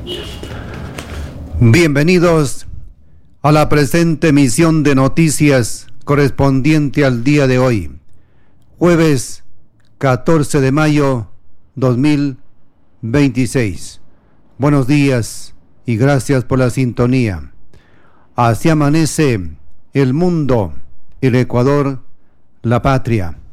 Bienvenidos a la presente emisión de noticias correspondiente al día de hoy, jueves 14 de mayo 2026. Buenos días y gracias por la sintonía. Así amanece el mundo, el Ecuador, la patria.